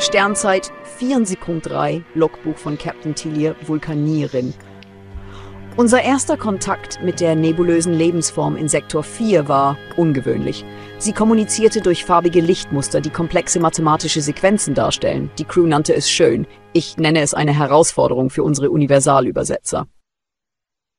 Sternzeit 4:03, Logbuch von Captain Tillier, Vulkanierin. Unser erster Kontakt mit der nebulösen Lebensform in Sektor 4 war ungewöhnlich. Sie kommunizierte durch farbige Lichtmuster, die komplexe mathematische Sequenzen darstellen. Die Crew nannte es schön. Ich nenne es eine Herausforderung für unsere Universalübersetzer.